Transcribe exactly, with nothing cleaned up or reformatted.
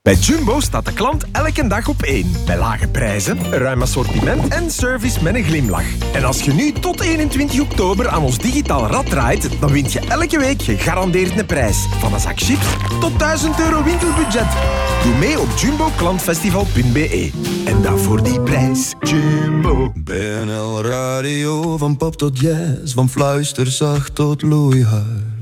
Bij Jumbo staat de klant elke dag op één. Bij lage prijzen, een ruim assortiment en service met een glimlach. En als je nu tot eenentwintig oktober aan ons digitaal rad draait, dan wint je elke week gegarandeerd een prijs. Van een zak chips tot duizend euro winkelbudget. Doe mee op jumbo klantfestival punt b e. En dat voor die prijs. Jumbo. B N L Radio, van pop tot jazz, van fluisterzacht tot loeihuis.